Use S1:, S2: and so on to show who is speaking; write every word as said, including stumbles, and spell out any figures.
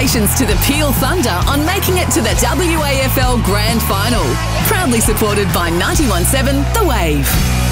S1: Congratulations to the Peel Thunder on making it to the W A F L Grand Final. Proudly supported by ninety-one point seven The Wave.